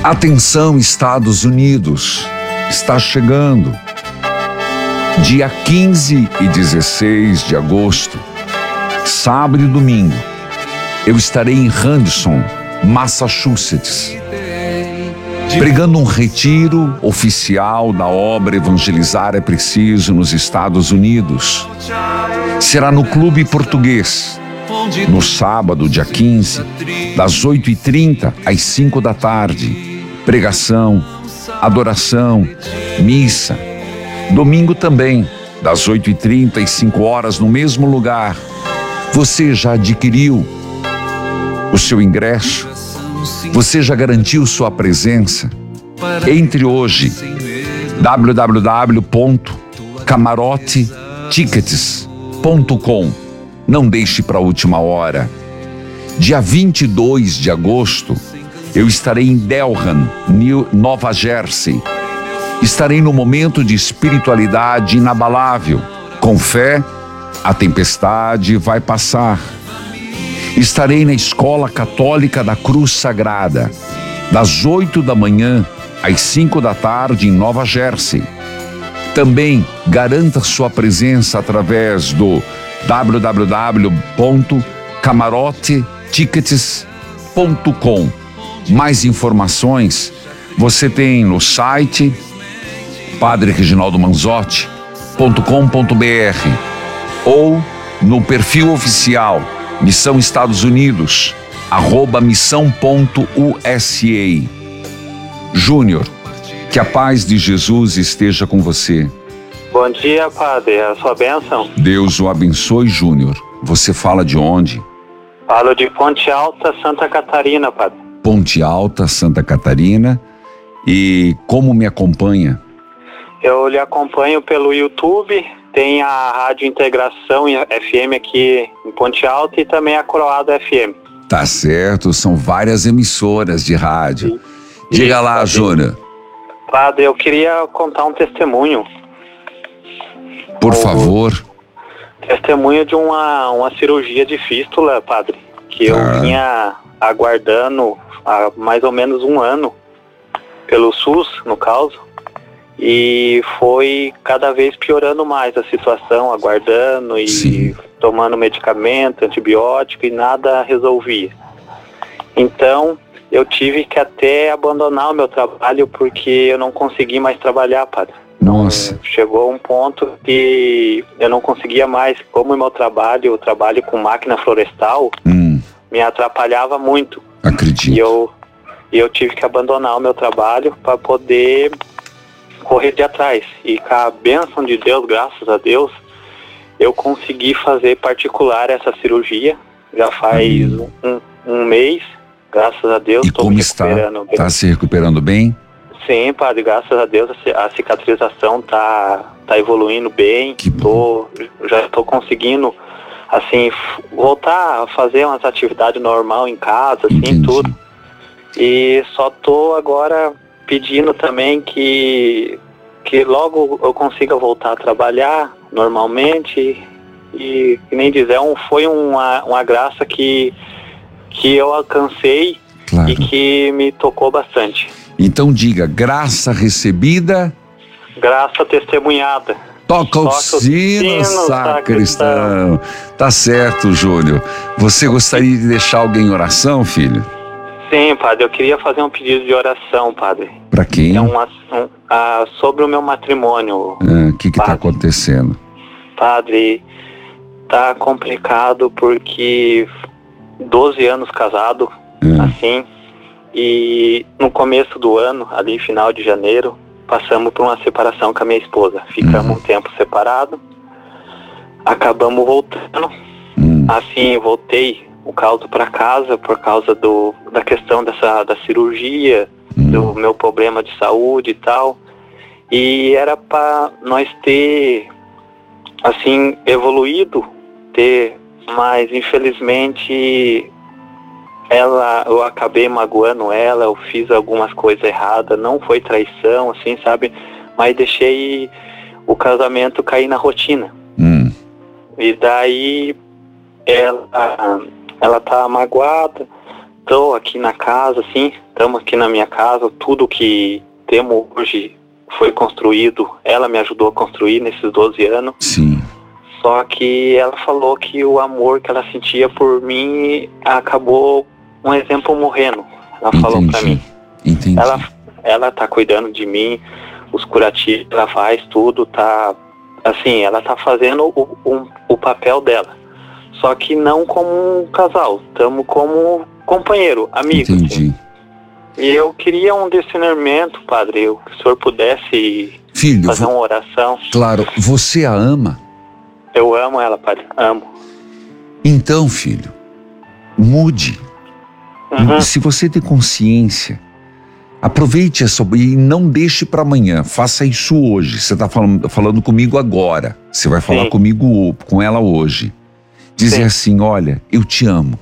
Atenção, Estados Unidos, está chegando. Dia 15 e 16 de agosto, sábado e domingo, eu estarei em Henderson, Massachusetts, pregando um retiro oficial da obra Evangelizar é Preciso nos Estados Unidos. Será no Clube Português, no sábado, dia 15, das 8h30 às 5 da tarde. Pregação, adoração, missa. Domingo também, das 8h30 às 5 horas, no mesmo lugar. Você já adquiriu o seu ingresso? Você já garantiu sua presença? Entre hoje, www.camarotetickets.com. Não deixe para a última hora. Dia 22 de agosto, eu estarei em Delran, Nova Jersey. Estarei no momento de espiritualidade inabalável. Com fé, a tempestade vai passar. Estarei na Escola Católica da Cruz Sagrada, das 8 da manhã às 5 da tarde em Nova Jersey. Também garanta sua presença através do www.camarotetickets.com. Mais informações você tem no site padrereginaldomanzotti.com.br ou no perfil oficial Missão Estados Unidos, @missão.usa. Júnior, que a paz de Jesus esteja com você. Bom dia, padre. A sua bênção. Deus o abençoe, Júnior. Você fala de onde? Falo de Ponte Alta, Santa Catarina, padre. Ponte Alta, Santa Catarina. E como me acompanha? Eu lhe acompanho pelo YouTube. Tem a Rádio Integração FM aqui em Ponte Alta e também a Coroado FM. Tá certo, são várias emissoras de rádio. Diga lá, Júnior. Padre, eu queria contar um testemunho. Por favor. Testemunho de uma cirurgia de fístula, padre, que eu vinha aguardando há mais ou menos um ano, pelo SUS, no caso, e foi cada vez piorando mais a situação, aguardando e tomando medicamento, antibiótico, e nada resolvia. Então, eu tive que até abandonar o meu trabalho porque eu não consegui mais trabalhar, padre. Nossa. Chegou um ponto que eu não conseguia mais, como o meu trabalho, eu trabalho com máquina florestal, me atrapalhava muito. Acredito. E eu tive que abandonar o meu trabalho para poder correr de atrás. E com a bênção de Deus, graças a Deus, eu consegui fazer particular essa cirurgia. Já faz um mês, graças a Deus. E como está? Está se recuperando bem? Sim, padre, graças a Deus a cicatrização tá evoluindo bem. Já estou conseguindo, assim, voltar a fazer umas atividades normais em casa, assim. Entendi. Tudo. E só tô agora pedindo também que logo eu consiga voltar a trabalhar normalmente. E que nem dizer, foi uma graça que eu alcancei, claro, e que me tocou bastante. Então diga, graça recebida, graça testemunhada. Toca o sino, sacristão. Tá certo, Júnior. Você gostaria de deixar alguém em oração, filho? Sim, padre, eu queria fazer um pedido de oração, padre. Para quem? Sobre o meu matrimônio. O que tá acontecendo? Padre, tá complicado porque 12 anos casado, assim, e no começo do ano, ali final de janeiro, passamos por uma separação com a minha esposa. Ficamos um tempo separados, acabamos voltando. Assim, voltei o caso para casa por causa da questão da cirurgia, do meu problema de saúde e tal. E era para nós ter, assim, evoluído, mas infelizmente eu acabei magoando ela, eu fiz algumas coisas erradas, não foi traição, assim, sabe? Mas deixei o casamento cair na rotina. E daí ela tá magoada, estou aqui na casa, assim, estamos aqui na minha casa, tudo que temos hoje foi construído, ela me ajudou a construir nesses 12 anos. Sim. Só que ela falou que o amor que ela sentia por mim acabou, um exemplo, morrendo. Ela falou pra mim. Entendi. Ela tá cuidando de mim, os curativos, ela faz tudo, tá... Assim, ela tá fazendo o papel dela. Só que não como um casal, estamos como companheiro, amigo. Entendi. Assim. E eu queria um discernimento, padre, que o senhor pudesse fazer uma oração. Claro, você a ama? Eu amo ela, padre, amo. Então, filho, mude. Se você tem consciência, aproveite e não deixe para amanhã, faça isso hoje. Você está falando comigo agora, você vai falar com ela hoje. Dizer assim, olha, eu te amo,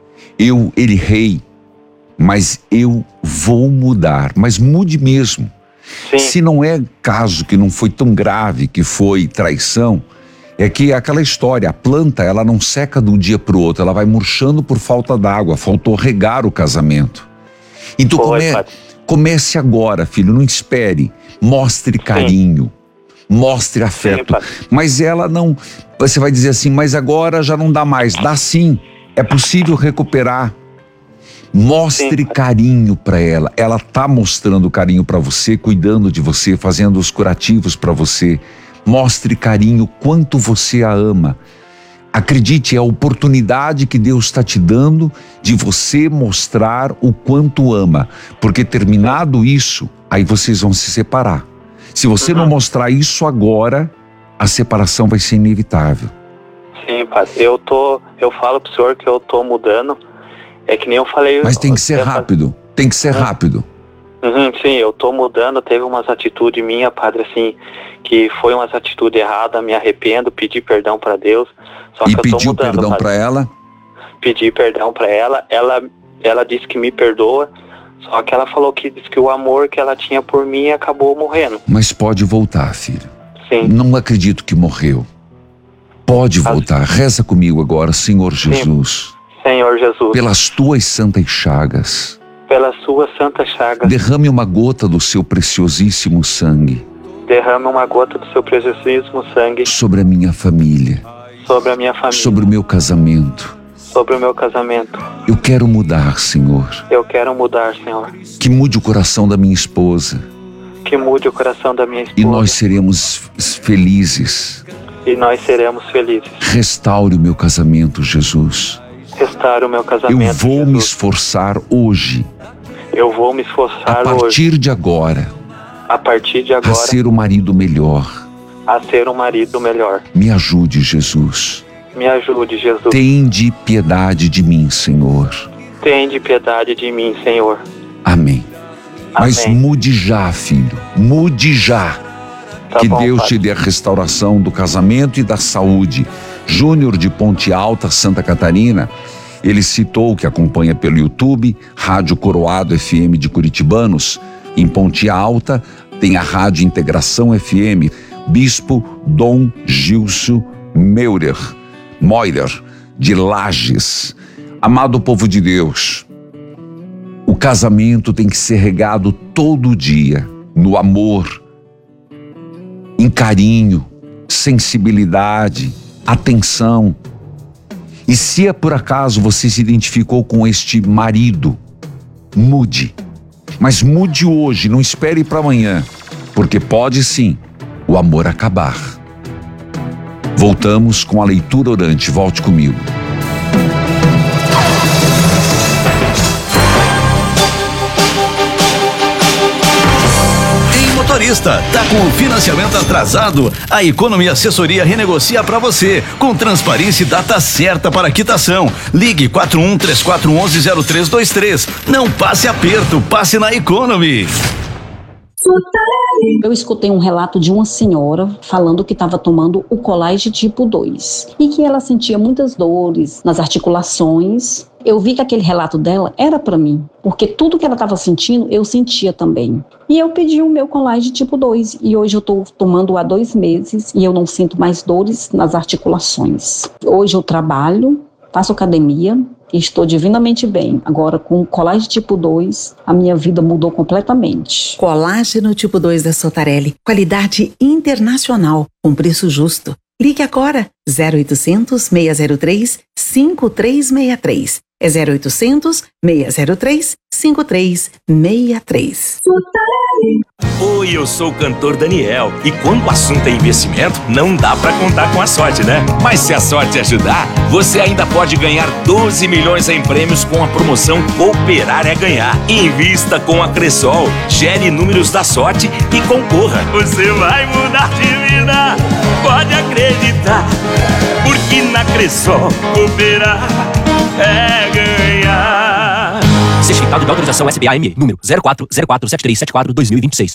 eu errei, mas eu vou mudar, mas mude mesmo. Sim. Se não é caso que não foi tão grave, que foi traição, é que aquela história, a planta, ela não seca de um dia para o outro, ela vai murchando por falta d'água, faltou regar o casamento. Então comece agora, filho, não espere, mostre carinho, mostre afeto. Mas ela não, você vai dizer assim, mas agora já não dá mais. Dá sim, é possível recuperar. Mostre carinho para ela. Ela está mostrando carinho para você, cuidando de você, fazendo os curativos para você. Mostre carinho, quanto você a ama. Acredite, é a oportunidade que Deus está te dando de você mostrar o quanto ama. Porque terminado isso, aí vocês vão se separar. Se você não mostrar isso agora, a separação vai ser inevitável. Sim, padre. Eu falo pro senhor que eu tô mudando. É que nem eu falei... Mas tem que ser rápido. Tem que ser rápido. Sim, eu tô mudando. Teve umas atitudes minhas, padre, assim, que foi umas atitudes erradas. Me arrependo, pedi perdão para Deus. Só que eu tô mudando, pediu perdão para ela? Pedi perdão para ela. Ela disse que me perdoa. Só que ela falou que disse que o amor que ela tinha por mim acabou morrendo. Mas pode voltar, filho. Sim. Não acredito que morreu. Pode voltar. Reza comigo agora, Senhor Jesus. Senhor Jesus. Pelas tuas santas chagas. Pelas suas santas chagas. Derrame uma gota do seu preciosíssimo sangue. Derrame uma gota do seu preciosíssimo sangue. Sobre a minha família. Sobre a minha família. Sobre o meu casamento. Sobre o meu casamento. Eu quero mudar, Senhor. Eu quero mudar, Senhor. Que mude o coração da minha esposa. Que mude o coração da minha esposa. E nós seremos felizes. E nós seremos felizes. Restaure o meu casamento, Jesus. Restaure o meu casamento, Eu vou me esforçar hoje. Eu vou me esforçar hoje. A partir de agora. A partir de agora. A ser o marido melhor. A ser um marido melhor. Me ajude, Jesus. Me ajude, Jesus. Tende piedade de mim, Senhor. Tende piedade de mim, Senhor. Amém. Mas mude já, filho. Mude já. Tá que bom, Deus padre. te dê a restauração do casamento e da saúde. Júnior de Ponte Alta, Santa Catarina, ele citou que acompanha pelo YouTube, Rádio Coroado FM de Curitibanos. Em Ponte Alta tem a Rádio Integração FM, Bispo Dom Gilson Moirer, de Lages. Amado povo de Deus, o casamento tem que ser regado todo dia, no amor, em carinho, sensibilidade, atenção. E se é por acaso você se identificou com este marido, mude. Mas mude hoje, não espere para amanhã, porque pode sim o amor acabar. Voltamos com a leitura orante. Volte comigo. Motorista, tá com o financiamento atrasado? A Economy Assessoria renegocia para você, com transparência e data certa para quitação. Ligue 4134110323. Não passe aperto, passe na Economy. Eu escutei um relato de uma senhora falando que estava tomando o Colage tipo 2 e que ela sentia muitas dores nas articulações. Eu vi que aquele relato dela era para mim, porque tudo que ela estava sentindo, eu sentia também. E eu pedi o meu Colage tipo 2 e hoje eu estou tomando há 2 meses e eu não sinto mais dores nas articulações. Hoje eu trabalho Faço academia e estou divinamente bem. Agora, com colágeno tipo 2, a minha vida mudou completamente. Colágeno tipo 2 da Sotarelli. Qualidade internacional, com preço justo. Ligue agora, 0800 603 5363. É 0800 603 5363. Oi, eu sou o cantor Daniel. E quando o assunto é investimento, não dá pra contar com a sorte, né? Mas se a sorte ajudar, você ainda pode ganhar 12 milhões em prêmios com a promoção Cooperar é Ganhar. Invista com a Cressol, gere números da sorte e concorra. Você vai mudar de vida, pode acreditar. Porque na Cressol, cooperar é ganhar. Certificado de autorização SBAM, número 04047374-2026.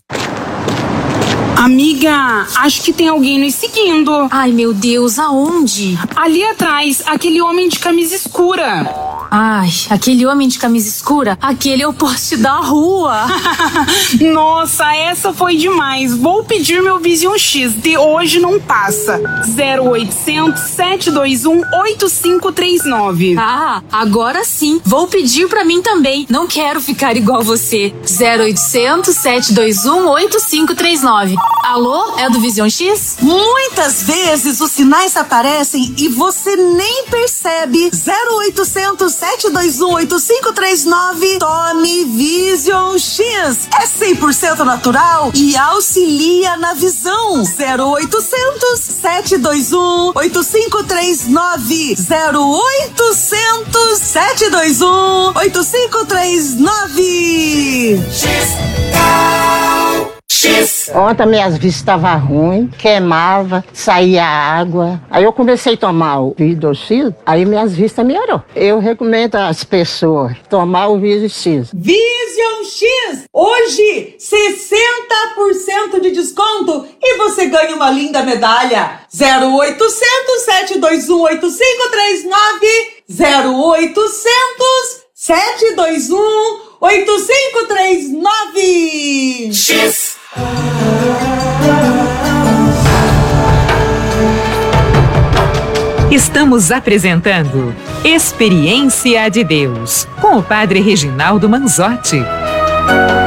Amiga, acho que tem alguém nos seguindo. Ai, meu Deus, aonde? Ali atrás, aquele homem de camisa escura. Ai, aquele homem de camisa escura? Aquele é o poste da rua. Nossa, essa foi demais. Vou pedir meu Vision X. De hoje não passa. 0800 721 8539. Ah, agora sim. Vou pedir pra mim também. Não quero ficar igual você. 0800 721 8539. Alô, é do Vision X? Muitas vezes os sinais aparecem e você nem percebe. 0800 721 8539. Tome Vision X. É 100% natural e auxilia na visão. 0800 721 8539. 0800 721 8539. Ontem minhas vistas estavam ruins, queimava, saía água. Aí eu comecei a tomar o Vision X, aí minhas vistas melhorou. Eu recomendo às pessoas tomar o Vision X. Vision X! Hoje, 60% de desconto e você ganha uma linda medalha. 0800 721 8539. 0800 721 8539. X! Estamos apresentando Experiência de Deus com o Padre Reginaldo Manzotti.